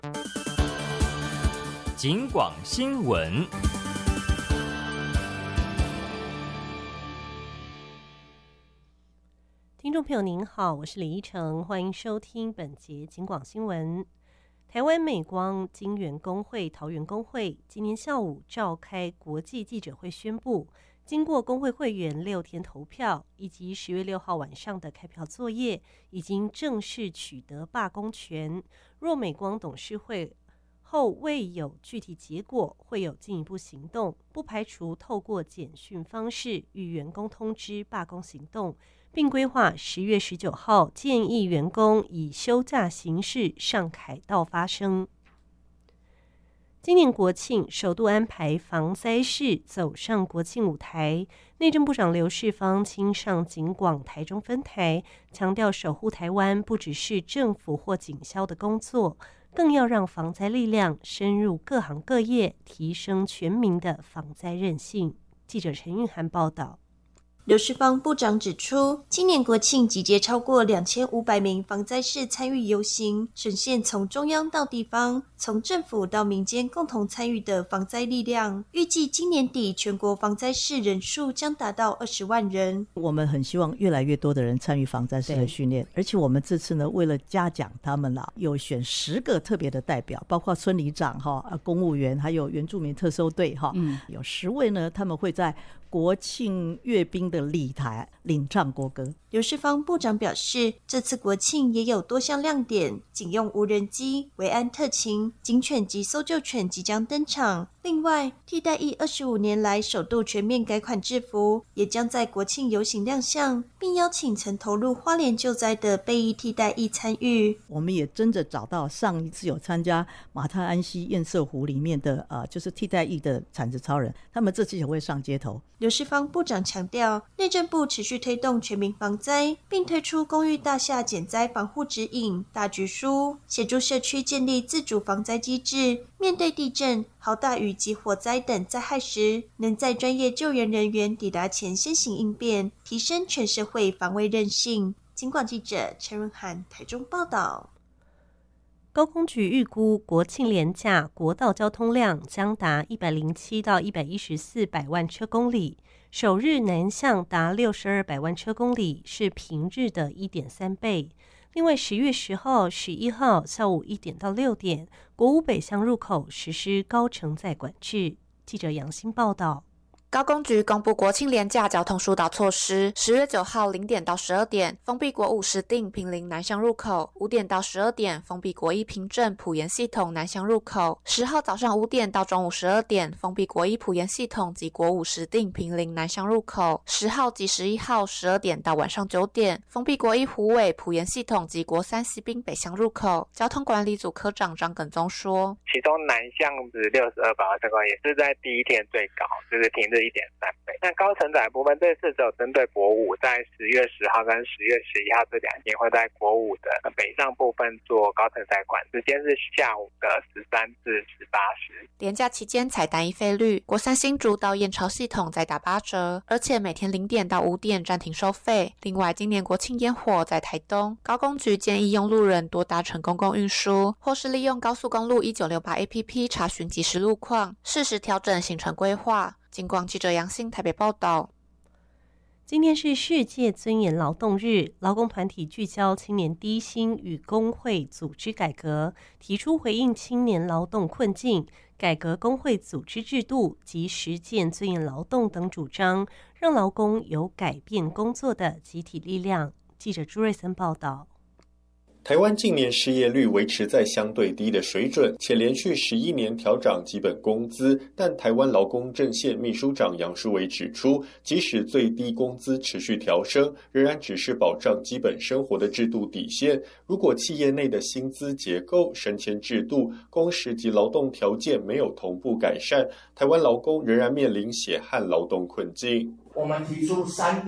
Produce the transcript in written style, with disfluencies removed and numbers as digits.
警广新闻。 听众朋友您好，我是李依晨，欢迎收听本节警广新闻。台湾美光晶圆工会桃园工会今天下午召开国际记者会，宣布经过工会会员6天投票以及10月6号晚上的开票作业，已经正式取得罢工权。若美光董事会后未有具体结果，会有进一步行动，不排除透过简讯方式与员工通知罢工行动，并规划10月19号建议员工以休假形式上凯道发声。今年国庆首度安排防灾式走上国庆舞台，内政部长刘世芳亲上警广台中分台，强调守护台湾不只是政府或警消的工作，更要让防灾力量深入各行各业，提升全民的防灾韧性。记者陈韵涵报道。 刘世芳部长指出，今年国庆集结超过2500名防灾士参与游行，呈现从中央到地方，从政府到民间共同参与的防灾力量。预计今年底全国防灾士人数将达到20万人。 我们很希望越来越多的人参与防灾士的训练，而且我们这次呢，为了嘉奖他们啦，有选10个特别的代表，包括村里长、公务员，还有原住民特搜队，有10位呢，他们会在国庆阅兵的礼台领唱国歌。 刘世芳部长表示，这次国庆也有多项亮点，警用无人机、维安特勤、警犬及搜救犬即将登场。另外，替代役25年来首度全面改款制服，也将在国庆游行亮相，并邀请曾投入花莲救灾的备役替代役参与。 我们也真的找到上一次有参加马太安溪堰塞湖里面的就是替代役的产子超人，他们这次也会上街头。 刘世芳部长强调，内政部持续推动全民防灾，并推出公寓大厦减灾防护指引、大局书，协助社区建立自主防灾机制。面对地震、豪大雨及火灾等灾害时，能在专业救援人员抵达前先行应变，提升全社会防卫韧性。警广记者陈润涵台中报道。 高工局预估国庆连假国道交通量将达107到114百万车公里，首日南向达62百万车公里，是平日的 1.3 倍。另外10月10号、11号下午1点到6点，国五北向入口实施高承载管制。记者杨欣报道。 高工局公布国庆连假交通疏导措施，10月9号0点到12点封闭国五石碇坪林南向入口，5点到12点封闭国一平镇埔盐系统南向入口，10号早上5点到中午12点封闭国一埔盐系统及国五石碇坪林南向入口，10号及11号12点到晚上9点封闭国一虎尾埔盐系统及国三西滨北向入口。交通管理组科长张耿宗说， 其中南向是62百万车公里，也是在第一天最高，就是平日1.3倍。那高承载部分这次只有针对国五，在10月10号跟10月11号这2天会在国五的北上部分做高承载管，时间是下午的13至18时。 连假期间采单一费率，国三新竹到燕巢系统再打8折，而且每天0点到5点暂停收费。另外，今年国庆烟火在台东，高工局建议用路人多搭乘公共运输，或是利用高速公路1968 APP 查询即时路况，适时调整行程规划。警广记者杨欣台北报道。 今天是世界尊严劳动日，劳工团体聚焦青年低薪与工会组织改革，提出回应青年劳动困境、改革工会组织制度及实践尊严劳动等主张，让劳工有改变工作的集体力量。记者朱瑞森报道。 台湾近年失业率维持在相对低的水准，且连续11年调涨基本工资，但台湾劳工阵线秘书长杨淑伟指出，即使最低工资持续调升，仍然只是保障基本生活的制度底线。如果企业内的薪资结构、升迁制度、工时及劳动条件没有同步改善，台湾劳工仍然面临血汗劳动困境。 我们提出3点